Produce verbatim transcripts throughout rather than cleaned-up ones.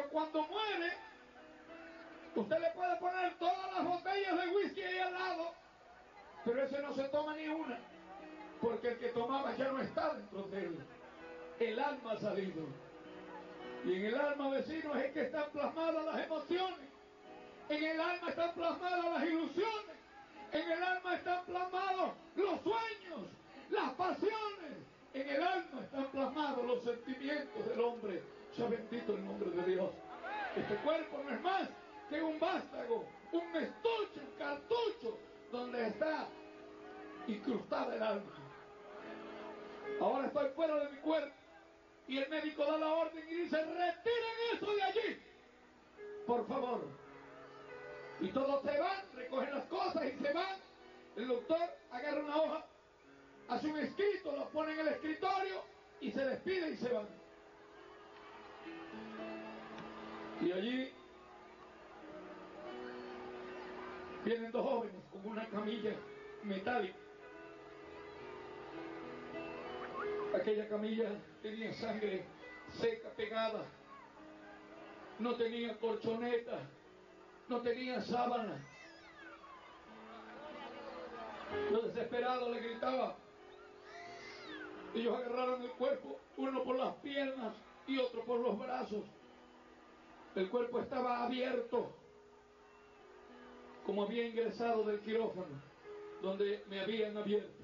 cuando muere, usted le puede poner todas las botellas de whisky ahí al lado, pero ese no se toma ni una, porque el que tomaba ya no está dentro de él. El alma ha salido. Y en el alma, vecinos, es que están plasmadas las emociones. En el alma están plasmadas las ilusiones. En el alma están plasmados los sueños, las pasiones. En el alma están plasmados los sentimientos del hombre. Sea bendito el nombre de Dios. Este cuerpo no es más que un vástago, un estuche, un cartucho, donde está incrustada el alma. Ahora estoy fuera de mi cuerpo y el médico da la orden y dice: retiren eso de allí, por favor. Y todos se van, recogen las cosas y se van. El doctor agarra una hoja, hace un escrito, lo pone en el escritorio y se despide y se van. Y allí vienen dos jóvenes con una camilla metálica. Aquella camilla tenía sangre seca, pegada, no tenía colchoneta, no tenía sábana. Los desesperados le gritaban. Ellos agarraron el cuerpo, uno por las piernas y otro por los brazos. El cuerpo estaba abierto, como había ingresado del quirófano, donde me habían abierto.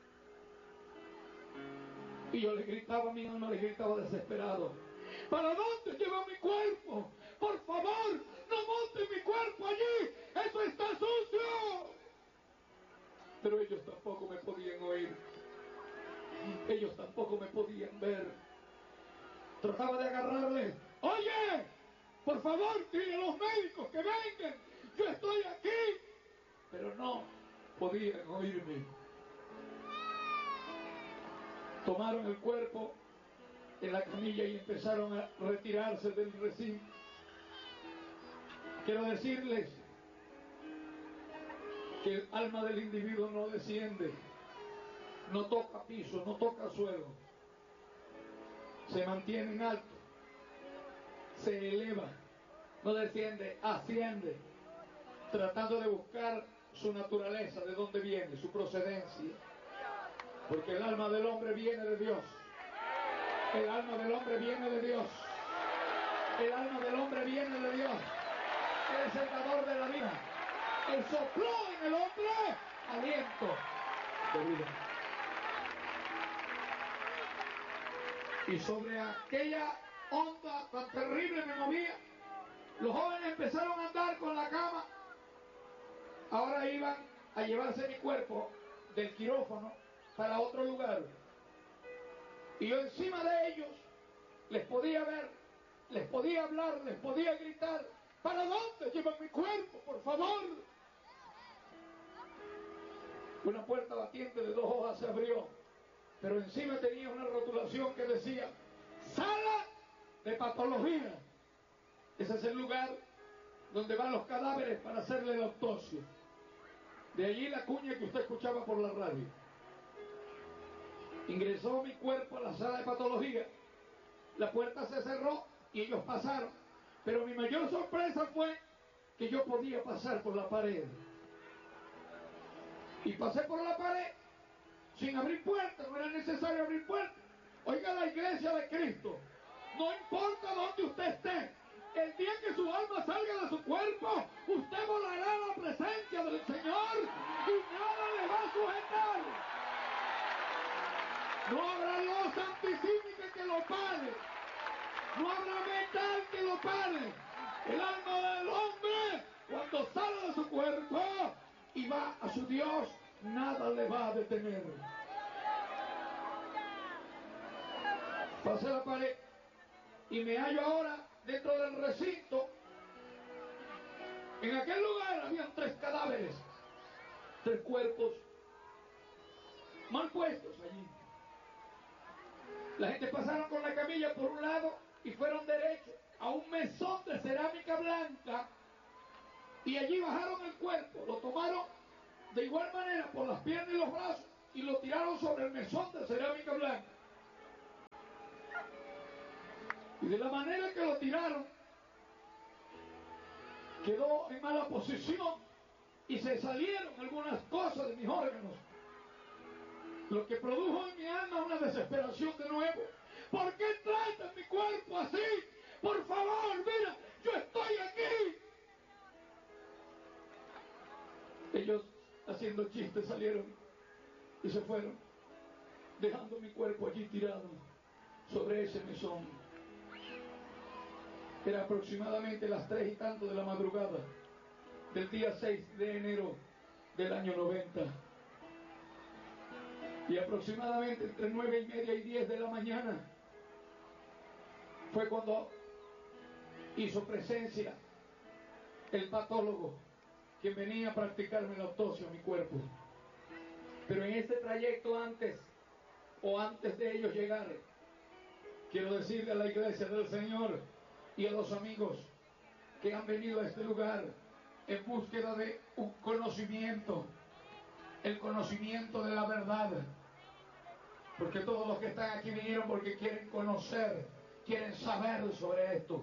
Y yo le gritaba, mi alma le gritaba desesperado: ¿para dónde lleva mi cuerpo? Por favor, no monte mi cuerpo allí, eso está sucio. Pero ellos tampoco me podían oír, ellos tampoco me podían ver. Trataba de agarrarle: oye, por favor, dile a los médicos que vengan, yo estoy aquí. Pero no podían oírme. Tomaron el cuerpo en la camilla y empezaron a retirarse del recinto. Quiero decirles que el alma del individuo no desciende, no toca piso, no toca suelo, se mantiene en alto, se eleva, no desciende, asciende, tratando de buscar su naturaleza, de dónde viene, su procedencia. Porque el alma del hombre viene de Dios. El alma del hombre viene de Dios. El alma del hombre viene de Dios. Él es el dador de la vida. Él sopló en el hombre aliento de vida. Y sobre aquella onda tan terrible me movía. Los jóvenes empezaron a andar con la cama. Ahora iban a llevarse mi cuerpo del quirófano para otro lugar. Y yo encima de ellos les podía ver, les podía hablar, les podía gritar: ¿para dónde llevan mi cuerpo, por favor? Una puerta batiente de dos hojas se abrió, pero encima tenía una rotulación que decía: sala de patología. Ese es el lugar donde van los cadáveres para hacerle la autopsia. De allí la cuña que usted escuchaba por la radio. Ingresó mi cuerpo a la sala de patología, la puerta se cerró y ellos pasaron, pero mi mayor sorpresa fue que yo podía pasar por la pared. Y pasé por la pared sin abrir puertas, no era necesario abrir puertas. Oiga, la iglesia de Cristo, no importa dónde usted esté, el día que su alma salga de su cuerpo, usted volará a la presencia del Señor y nada le va a sujetar. No habrá luz antisísmica que lo pare. No habrá metal que lo pare. El alma del hombre, cuando sale de su cuerpo y va a su Dios, nada le va a detener. Pasé la pared y me hallo ahora dentro del recinto. En aquel lugar habían tres cadáveres, tres cuerpos mal puestos allí. La gente pasaron con la camilla por un lado y fueron derechos a un mesón de cerámica blanca y allí bajaron el cuerpo, lo tomaron de igual manera por las piernas y los brazos y lo tiraron sobre el mesón de cerámica blanca. Y de la manera que lo tiraron, quedó en mala posición y se salieron algunas cosas de mis órganos, lo que produjo en mi alma una desesperación de nuevo. ¿Por qué tratan mi cuerpo así? Por favor, mira, yo estoy aquí. Ellos, haciendo chistes, salieron y se fueron, dejando mi cuerpo allí tirado sobre ese mesón. Era aproximadamente las tres y tanto de la madrugada del día seis de enero del año noventa. Y aproximadamente entre nueve y media y diez de la mañana fue cuando hizo presencia el patólogo, quien venía a practicarme la autopsia a mi cuerpo. Pero en este trayecto antes, o antes de ellos llegar, quiero decirle a la iglesia del Señor y a los amigos que han venido a este lugar en búsqueda de un conocimiento, el conocimiento de la verdad, porque todos los que están aquí vinieron porque quieren conocer, quieren saber sobre esto.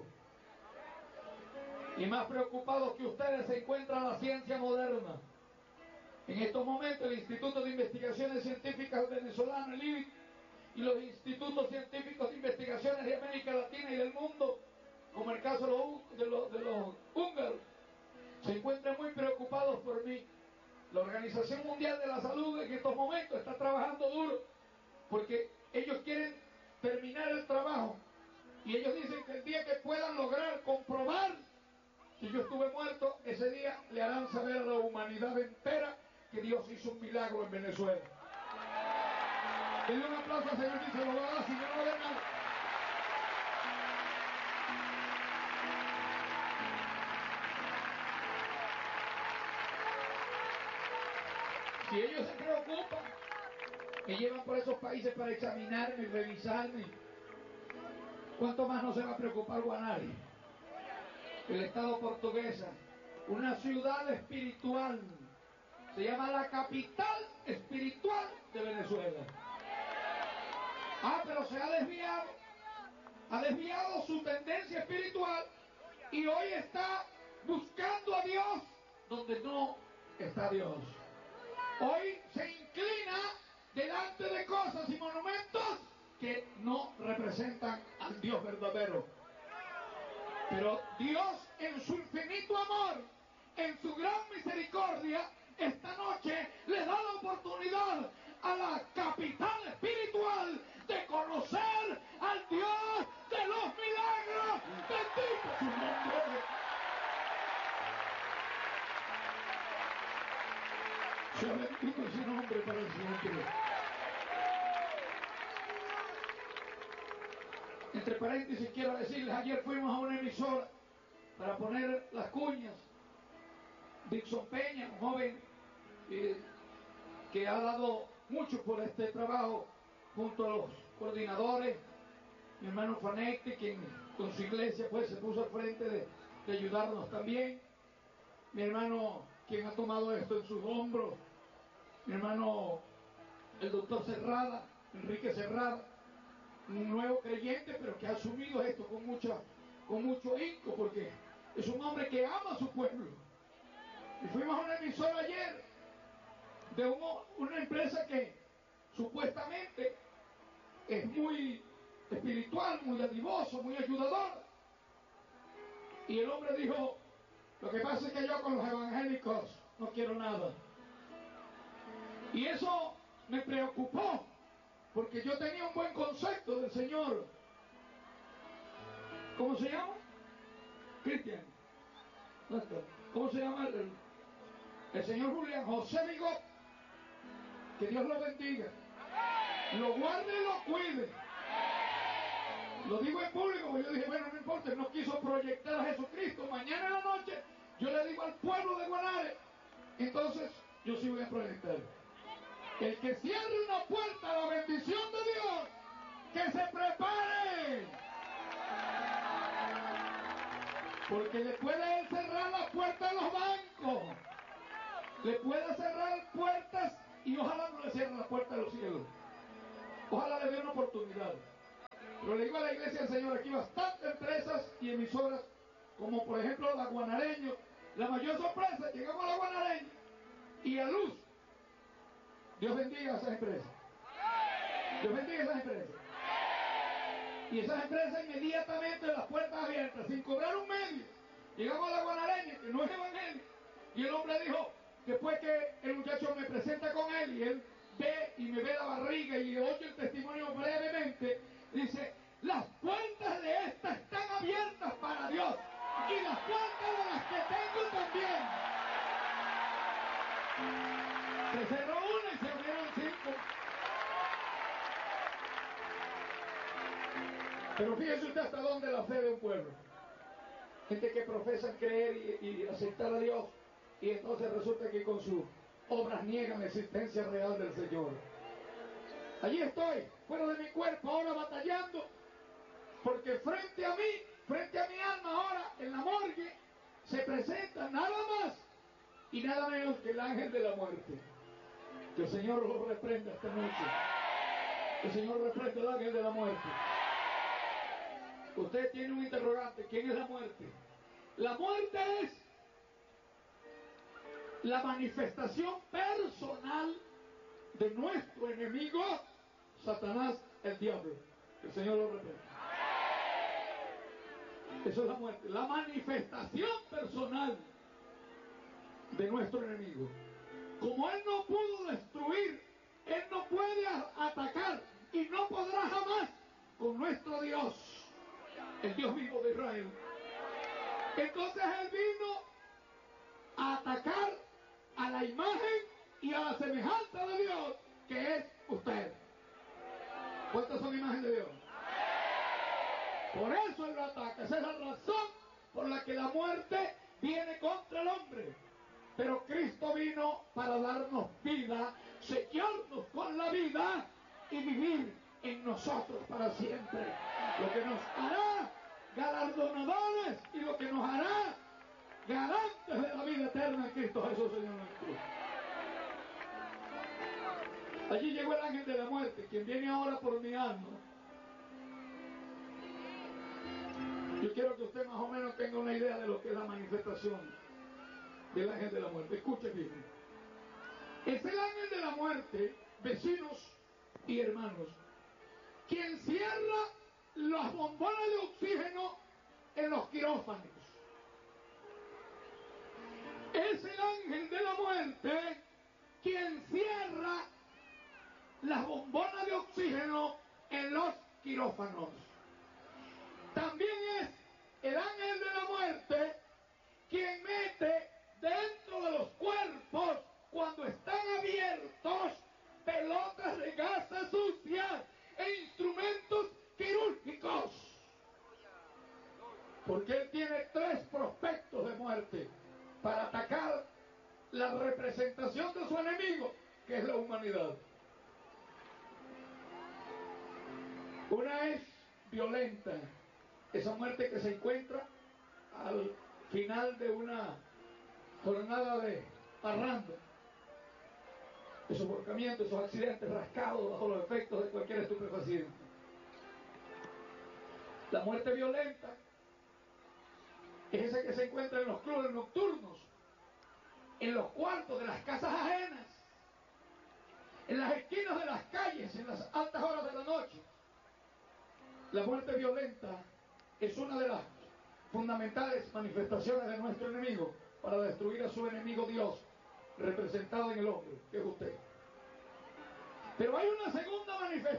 Y más preocupados que ustedes se encuentra la ciencia moderna. En estos momentos el Instituto de Investigaciones Científicas Venezolano, el I B I, y los institutos científicos de investigaciones de América Latina y del mundo, como el caso de los, de los, de los húngaros, se encuentran muy preocupados por mí. La Organización Mundial de la Salud en estos momentos está trabajando duro porque ellos quieren terminar el trabajo y ellos dicen que el día que puedan lograr comprobar que yo estuve muerto, ese día le harán saber a la humanidad entera que Dios hizo un milagro en Venezuela. Denle un aplauso al Señor y se lo va a dar, si no, no le nada. Si ellos se preocupan, me llevan por esos países para examinarme y revisarme, ¿cuánto más no se va a preocupar Guanare? El estado portuguesa, una ciudad espiritual, se llama la capital espiritual de Venezuela. Ah, pero se ha desviado, ha desviado su tendencia espiritual y hoy está buscando a Dios donde no está Dios. Hoy se inclina delante de cosas y monumentos que no representan al Dios verdadero. Pero Dios, en su infinito amor, en su gran misericordia, esta noche le da la oportunidad a la capital espiritual de conocer al Dios de los milagros. Bendito su nombre. Sea bendito su nombre para siempre. Entre paréntesis quiero decirles, ayer fuimos a una emisora para poner las cuñas. Dixon Peña, un joven eh, que ha dado mucho por este trabajo junto a los coordinadores, mi hermano Fanetti, quien con su iglesia pues se puso al frente de, de ayudarnos también, mi hermano quien ha tomado esto en sus hombros, mi hermano el doctor Cerrada, Enrique Cerrada, un nuevo creyente pero que ha asumido esto con mucha, con mucho hinco, porque es un hombre que ama a su pueblo. Y fuimos a una emisora ayer de un, una empresa que supuestamente es muy espiritual, muy dadivoso, muy ayudador. Y el hombre dijo, lo que pasa es que yo con los evangélicos no quiero nada. Y eso me preocupó, porque yo tenía un buen concepto del Señor. ¿Cómo se llama? Cristian. ¿Cómo se llama el, el señor Julián José Bigot? Que Dios lo bendiga, lo guarde y lo cuide. Lo digo en público porque yo dije, bueno, no importa, él no quiso proyectar a Jesucristo. Mañana en la noche yo le digo al pueblo de Guanare, entonces yo sí voy a proyectar. El que cierre una puerta a la bendición de Dios, que se prepare, porque le puede cerrar la puerta a los bancos, le puede cerrar puertas y ojalá no le cierre la puerta a los cielos, ojalá le dé una oportunidad. Pero le digo a la iglesia del Señor, aquí bastantes empresas y emisoras, como por ejemplo la Guanareño, La mayor sorpresa, llegamos a la Guanareña y a Luz. Dios bendiga a esas empresas. Dios bendiga a esas empresas. Y esas empresas inmediatamente las puertas abiertas, sin cobrar un medio. Llegamos a la Guanareña, que no es evangelio. Y el hombre dijo, después que el muchacho me presenta con él y él ve y me ve la barriga y oye el testimonio brevemente, dice, las puertas de esta están abiertas para Dios y las puertas de las que tengo también. Se cerró una y se abrieron cinco. Pero fíjese usted hasta dónde la fe de un pueblo. Gente que profesa creer y, y aceptar a Dios, y entonces resulta que con sus obras niegan la existencia real del Señor. Allí estoy, fuera de mi cuerpo, ahora batallando, porque frente a mí, frente a mi alma ahora, en la morgue, se presenta nada más y nada menos que el ángel de la muerte. Que el Señor lo reprenda esta noche. Que el Señor reprenda al ángel de la muerte. Usted tiene un interrogante, ¿quién es la muerte? La muerte es la manifestación personal de nuestro enemigo, Satanás, el diablo. Que el Señor lo reprenda. Eso es la muerte, la manifestación personal de nuestro enemigo. Como Él no pudo destruir, Él no puede atacar y no podrá jamás con nuestro Dios, el Dios vivo de Israel. Entonces Él vino a atacar a la imagen y a la semejanza de Dios, que es usted. ¿Cuántas son imagen de Dios? Por eso Él lo ataca. Esa es la razón por la que la muerte viene contra el hombre. Pero Cristo vino para darnos vida, sellarnos con la vida y vivir en nosotros para siempre. Lo que nos hará galardonadores y lo que nos hará garantes de la vida eterna en Cristo Jesús, Señor nuestro. Allí llegó el ángel de la muerte, quien viene ahora por mi alma. Yo quiero que usted más o menos tenga una idea de lo que es la manifestación del ángel de la muerte. Escuche bien. Es el ángel de la muerte, vecinos y hermanos, quien cierra las bombonas de oxígeno en los quirófanos. Es el ángel de la muerte quien cierra las bombonas de oxígeno en los quirófanos. También es el ángel de la muerte quien mete dentro de los cuerpos, cuando están abiertos, pelotas de gasa sucia e instrumentos quirúrgicos. Porque él tiene tres prospectos de muerte para atacar la representación de su enemigo, que es la humanidad. Una es violenta, esa muerte que se encuentra al final de una jornada de parranda, esos volcamientos, esos accidentes rascados bajo los efectos de cualquier estupefaciente. La muerte violenta es esa que se encuentra en los clubes nocturnos, en los cuartos de las casas ajenas, en las esquinas de las calles, en las altas horas de la noche. La muerte violenta es una de las fundamentales manifestaciones de nuestro enemigo para destruir a su enemigo Dios, representado en el hombre, que es usted. Pero hay una segunda manifestación